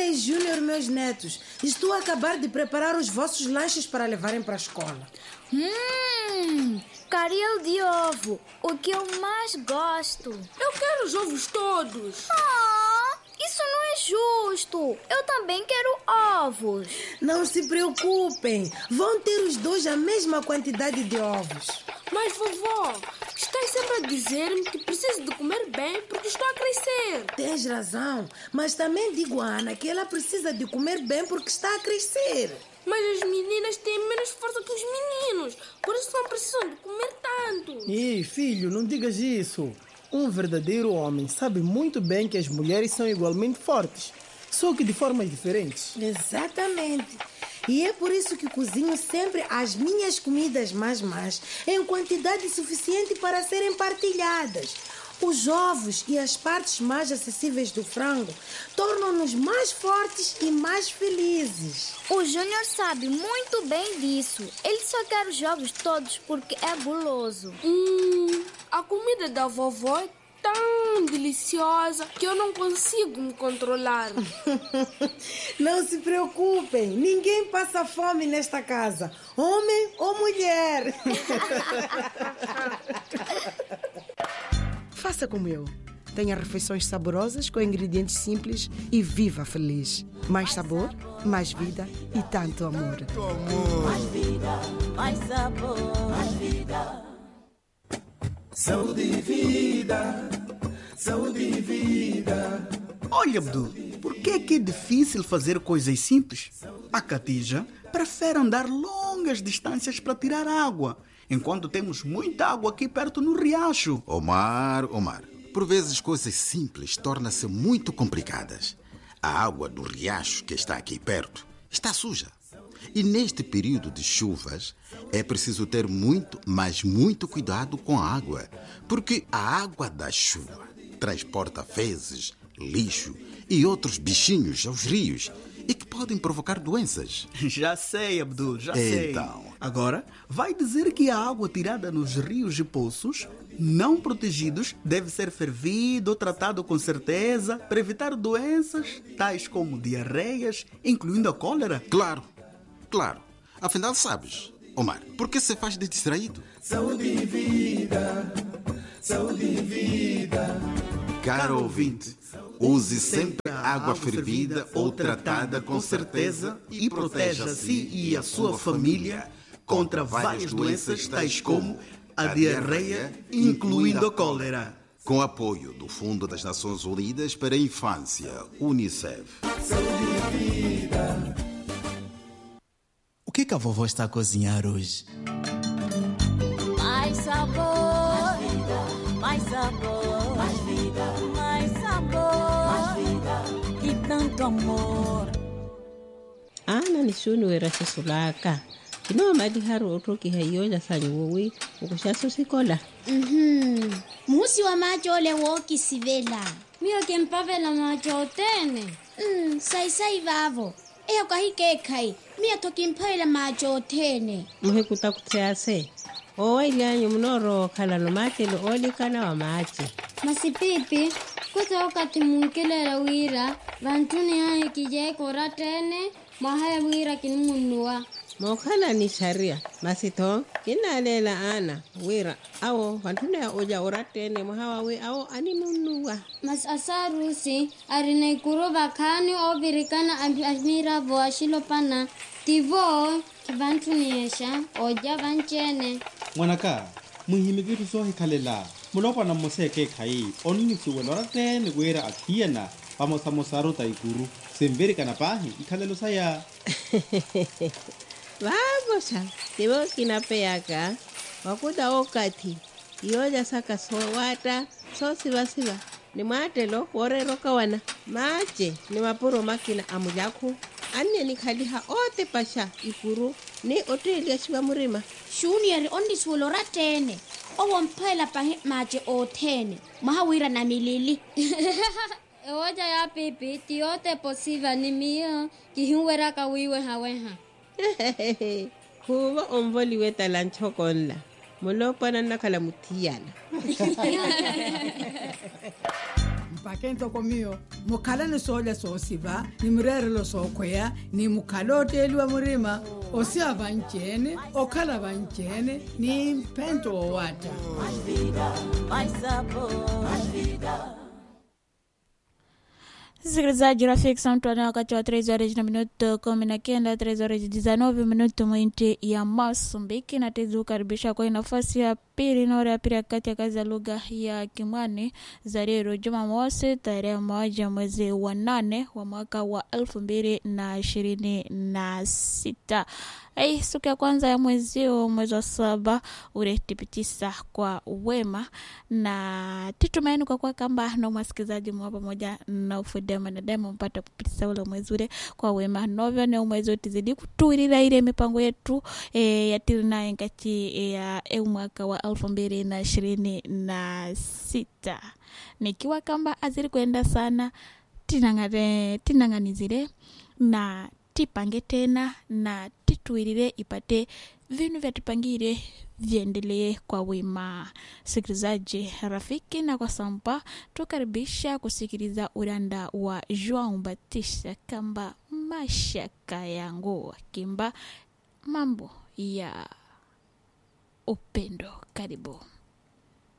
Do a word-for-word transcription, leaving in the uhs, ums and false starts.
Ana e Júnior, meus netos, estou a acabar de preparar os vossos lanches para levarem para a escola. Hum, caril de ovo, o que eu mais gosto. Eu quero os ovos todos. Ah, isso não é justo. Eu também quero ovos. Não se preocupem, vão ter os dois a mesma quantidade de ovos. Mas, vovó, estás sempre a dizer-me que preciso de comer bem porque estou a crescer. Tens razão, mas também digo a Ana que ela precisa de comer bem porque está a crescer. Mas as meninas têm menos força que os meninos, por isso não precisam de comer tanto. Ei, filho, não digas isso. Um verdadeiro homem sabe muito bem que as mulheres são igualmente fortes, só que de formas diferentes. Exatamente. E é por isso que cozinho sempre as minhas comidas mais más em quantidade suficiente para serem partilhadas. Os ovos e as partes mais acessíveis do frango tornam-nos mais fortes e mais felizes. O Júnior sabe muito bem disso. Ele só quer os ovos todos porque é guloso. Hum, a comida da vovó é tão deliciosa que eu não consigo me controlar. Não se preocupem, ninguém passa fome nesta casa, homem ou mulher. Faça como eu. Tenha refeições saborosas com ingredientes simples e viva feliz. Mais sabor, mais vida e tanto amor. Mais vida, mais sabor, mais vida. Saúde e vida, saúde e vida. Olha, Abdul, por que é que é difícil fazer coisas simples? A Catija prefere andar longas distâncias para tirar água, enquanto temos muita água aqui perto no riacho. Omar, Omar, por vezes coisas simples tornam-se muito complicadas. A água do riacho que está aqui perto está suja. E neste período de chuvas é preciso ter muito, mas muito cuidado com a água, porque a água da chuva transporta fezes, lixo e outros bichinhos aos rios e que podem provocar doenças. Já sei, Abdul, já sei. Então. Agora, vai dizer que a água tirada nos rios e poços, não protegidos, deve ser fervida ou tratada com certeza para evitar doenças tais como diarreias, incluindo a cólera? Claro, claro. Afinal, sabes, Omar, por que se faz de distraído? Saúde e vida, saúde e vida. Caro ouvinte, use sempre água fervida ou tratada com certeza e proteja a si e a sua família contra várias doenças tais como a diarreia, incluindo a cólera. Com apoio do Fundo das Nações Unidas para a Infância, Unicef. Saúde e vida. O que, que a vovó está a cozinhar hoje? Mais sabor, mais vida, mais sabor, mais vida, mais sabor, mais vida e tanto amor. Ana ni shuni wera sasulaka. Kino madi haru otoki hayo ya sanyowi ukushaso sikola. Mhm. Musi wa macho ole woki sivela. Mio kempavela macho tene. Mm, sai sai vavo. Eyo kahike kai. Mia tokimpaila macho tene. Muhe kutakutease. Owa ilianyo mnoro kala no mate lo oli kana wa mate. Masipipi, kuta wakati munkelela wira, vantuni hae kije kora tene, mahaya wira kinimunua. Mokala ni sharia, masito, kina lela ana, wira, awo, vantuni ya oja ora tene, mahawa we awo animunua. Mas asarusi, arine kuroba kani obirikana amira voa shilopana, tivo, kivantuni esha, oja vanchene. Mwanaka, muhimigiru sohi kalela. Mulopa na moseke kai onini suwelora tene wera akiana vamos a mosaro taikuru sembere kana pahi ikalelo saya. Vamos a tibo kinapeaka wakuda okati yoja saka sowata so siva siva ni matelo worero kawana mache ni mapuro makina amujaku anye ni khaliha ote pasha ikuru ni otelia shiwa murima shunieri ondi suwelora tene owo mpela pahe mache otene mahawira na milili. Ewoja ya pipi tiote posiva ni mio kihiwera kawiwe haweha. Huwa omboli weta lanchokonla mulopana nakala mutiyana. mpakento komio mukhala ni soja sosiva ni murerelo sokoya ni mukhala oteliwa murima osia vanchene okhala vanchene ni mpento owata. Mais vida, mais sabor, mais vida. Msikilizaji rafiki, samtuana wakati wa três horas na minuto kumi na kenda, três horas dezenove minuto mwinti ya Mozambique, na tezu karibisha kwa nafasi ya pili na ora ya pili kati ya kazi ya lugha ya Kimwani za leo Jumamosi tarehe moja mwezi wa nane wa mwaka wa elfu mbili na ishirini na sita. Hey, siku ya kwanza ya mwezi wa mwezi wa saba uretipitisa kwa wema na titumaini kwa kwa kamba na mwaskizaji mwa pamoja na ufudema na demo mpata kupitisa ule mwezi ule kwa wema novyo na mwezi utizidi kutuirira ile mipango yetu e, ya tilina engati e, ya e, mwaka wa elfu mbili na ishirini na sita. Nikiwa kamba aziri kuenda sana tinangare tinanganizire na tipange tena na tituirire ipate vinu vya tupangire viendelee kwa wema. Sikilizaji rafiki, na kwa sampa tukaribisha kusikiliza uranda wa João Batista kamba mashaka yangu kimba mambo ya upendo. Karibu.